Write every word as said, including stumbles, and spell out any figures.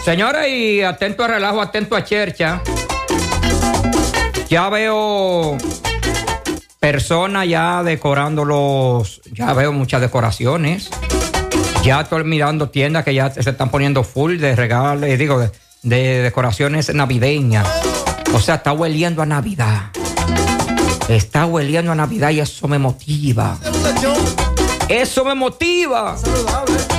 Señores, y atento a relajo, atento a chercha. Ya veo personas ya decorando los... Ya veo muchas decoraciones. Ya estoy mirando tiendas que ya se están poniendo full de regalos, digo, de, de decoraciones navideñas. O sea, está hueliendo a Navidad. Está hueliendo a Navidad y eso me motiva. Eso me motiva.